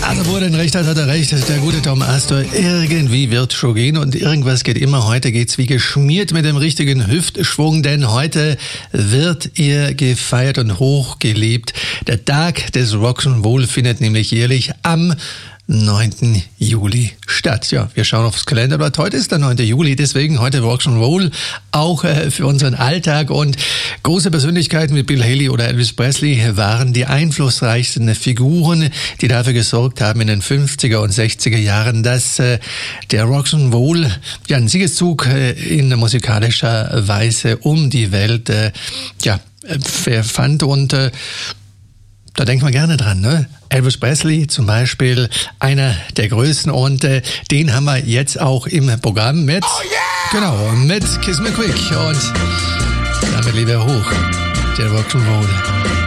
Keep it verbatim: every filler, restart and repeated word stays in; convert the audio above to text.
Also wo er denn recht hat, hat er recht. Der gute Tom Astor, irgendwie wird schon gehen und irgendwas geht immer. Heute geht's wie geschmiert mit dem richtigen Hüftschwung, denn heute wird ihr gefeiert und hochgeliebt. Der Tag des Rock'n'Roll findet nämlich jährlich am neunten Juli statt. Ja, wir schauen aufs Kalenderblatt. Heute ist der neunte Juli, deswegen heute Rock'n'Roll auch äh, für unseren Alltag. Und große Persönlichkeiten wie Bill Haley oder Elvis Presley waren die einflussreichsten Figuren, die dafür gesorgt haben in den fünfziger und sechziger Jahren, dass äh, der Rock'n'Roll ja einen Siegeszug äh, in musikalischer Weise um die Welt äh, ja, äh, fand und äh, da denkt man gerne dran, ne? Elvis Presley zum Beispiel, einer der größten und äh, den haben wir jetzt auch im Programm mit, oh yeah! Genau, mit Kiss Me Quick und damit lieber hoch, der Rock'n'Roll.